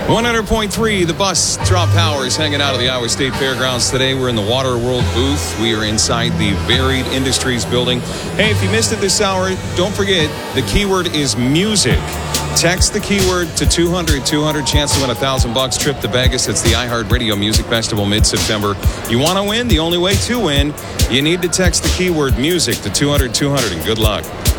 100.3, the bus drop power is hanging out at the Iowa State Fairgrounds today. We're in the Water World booth. We are inside the Varied Industries building. Hey, if you missed it this hour, don't forget, the keyword is music. Text the keyword to 200, chance to win $1,000, trip to Vegas. It's the iHeartRadio Music Festival mid-September. You want to win? The only way to win, you need to text the keyword music to 200, and good luck.